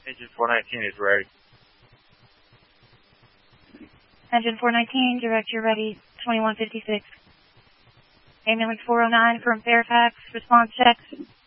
Engine 419 is ready. Engine 419, direct, you're ready. 2156. Ambulance 409 from Fairfax, response checks.